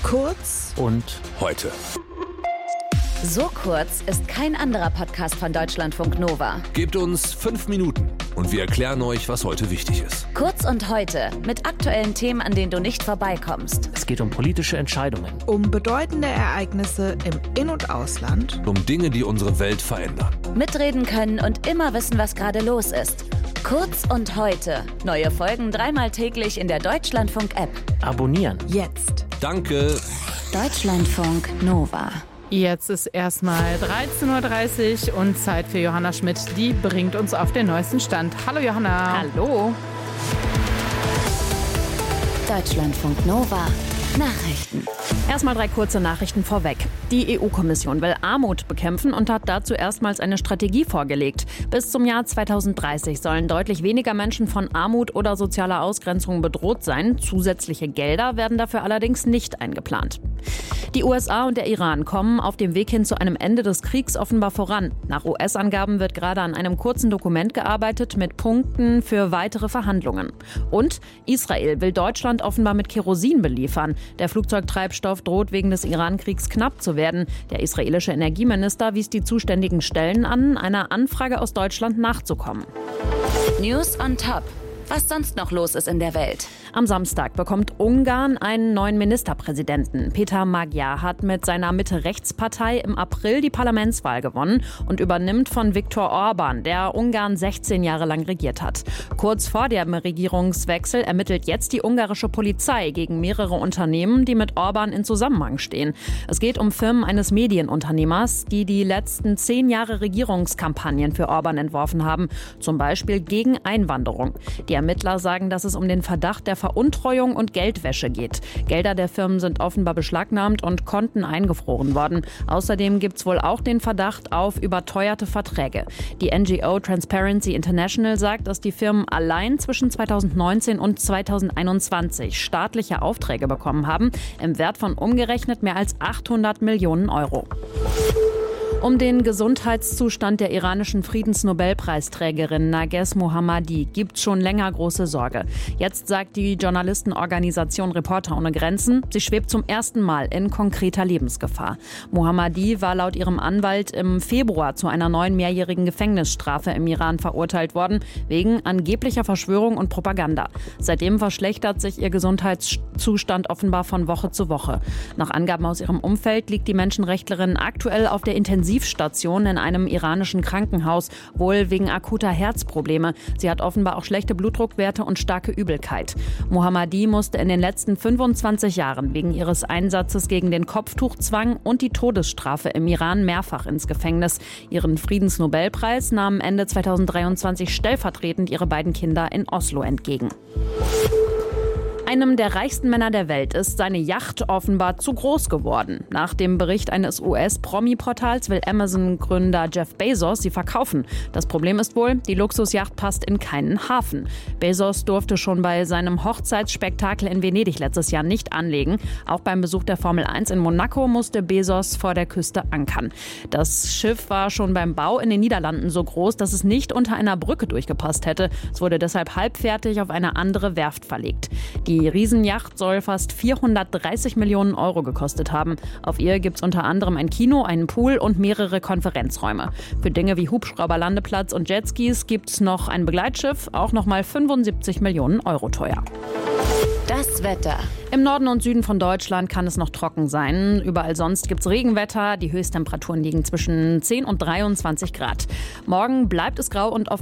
Kurz und heute. So kurz ist kein anderer Podcast von Deutschlandfunk Nova. Gebt uns 5 Minuten und wir erklären euch, was heute wichtig ist. Kurz und heute mit aktuellen Themen, an denen du nicht vorbeikommst. Es geht um politische Entscheidungen. Um bedeutende Ereignisse im In- und Ausland. Um Dinge, die unsere Welt verändern. Mitreden können und immer wissen, was gerade los ist. Kurz und heute. Neue Folgen 3-mal täglich in der Deutschlandfunk-App. Abonnieren. Jetzt. Danke. Deutschlandfunk Nova. Jetzt ist erstmal 13.30 Uhr und Zeit für Johanna Schmidt. Die bringt uns auf den neuesten Stand. Hallo Johanna. Hallo. Deutschlandfunk Nova. Nachrichten. Erstmal 3 kurze Nachrichten vorweg. Die EU-Kommission will Armut bekämpfen und hat dazu erstmals eine Strategie vorgelegt. Bis zum Jahr 2030 sollen deutlich weniger Menschen von Armut oder sozialer Ausgrenzung bedroht sein. Zusätzliche Gelder werden dafür allerdings nicht eingeplant. Die USA und der Iran kommen auf dem Weg hin zu einem Ende des Kriegs offenbar voran. Nach US-Angaben wird gerade an einem kurzen Dokument gearbeitet mit Punkten für weitere Verhandlungen. Und Israel will Deutschland offenbar mit Kerosin beliefern. Der Flugzeugtreibstoff droht wegen des Iran-Kriegs knapp zu werden. Der israelische Energieminister wies die zuständigen Stellen an, einer Anfrage aus Deutschland nachzukommen. News on top. Was sonst noch los ist in der Welt. Am Samstag bekommt Ungarn einen neuen Ministerpräsidenten. Peter Magyar hat mit seiner Mitte-Rechts-Partei im April die Parlamentswahl gewonnen und übernimmt von Viktor Orbán, der Ungarn 16 Jahre lang regiert hat. Kurz vor dem Regierungswechsel ermittelt jetzt die ungarische Polizei gegen mehrere Unternehmen, die mit Orbán in Zusammenhang stehen. Es geht um Firmen eines Medienunternehmers, die die letzten 10 Jahre Regierungskampagnen für Orbán entworfen haben, zum Beispiel gegen Einwanderung. Die Ermittler sagen, dass es um den Verdacht der Veruntreuung und Geldwäsche geht. Gelder der Firmen sind offenbar beschlagnahmt und Konten eingefroren worden. Außerdem gibt es wohl auch den Verdacht auf überteuerte Verträge. Die NGO Transparency International sagt, dass die Firmen allein zwischen 2019 und 2021 staatliche Aufträge bekommen haben, im Wert von umgerechnet mehr als 800 Millionen Euro. Um den Gesundheitszustand der iranischen Friedensnobelpreisträgerin Narges Mohammadi gibt es schon länger große Sorge. Jetzt sagt die Journalistenorganisation Reporter ohne Grenzen, sie schwebt zum ersten Mal in konkreter Lebensgefahr. Mohammadi war laut ihrem Anwalt im Februar zu einer 9 mehrjährigen Gefängnisstrafe im Iran verurteilt worden, wegen angeblicher Verschwörung und Propaganda. Seitdem verschlechtert sich ihr Gesundheitszustand offenbar von Woche zu Woche. Nach Angaben aus ihrem Umfeld liegt die Menschenrechtlerin aktuell auf der Intensivstation in einem iranischen Krankenhaus, wohl wegen akuter Herzprobleme. Sie hat offenbar auch schlechte Blutdruckwerte und starke Übelkeit. Mohammadi musste in den letzten 25 Jahren wegen ihres Einsatzes gegen den Kopftuchzwang und die Todesstrafe im Iran mehrfach ins Gefängnis. Ihren Friedensnobelpreis nahmen Ende 2023 stellvertretend ihre beiden Kinder in Oslo entgegen. Einem der reichsten Männer der Welt ist seine Yacht offenbar zu groß geworden. Nach dem Bericht eines US-Promi-Portals will Amazon-Gründer Jeff Bezos sie verkaufen. Das Problem ist wohl, die Luxusjacht passt in keinen Hafen. Bezos durfte schon bei seinem Hochzeitsspektakel in Venedig letztes Jahr nicht anlegen. Auch beim Besuch der Formel 1 in Monaco musste Bezos vor der Küste ankern. Das Schiff war schon beim Bau in den Niederlanden so groß, dass es nicht unter einer Brücke durchgepasst hätte. Es wurde deshalb halbfertig auf eine andere Werft verlegt. Die Riesenjacht soll fast 430 Millionen Euro gekostet haben. Auf ihr gibt es unter anderem ein Kino, einen Pool und mehrere Konferenzräume. Für Dinge wie Hubschrauberlandeplatz und Jetskis gibt es noch ein Begleitschiff, auch nochmal 75 Millionen Euro teuer. Das Wetter. Im Norden und Süden von Deutschland kann es noch trocken sein. Überall sonst gibt es Regenwetter. Die Höchsttemperaturen liegen zwischen 10 und 23 Grad. Morgen bleibt es grau und oft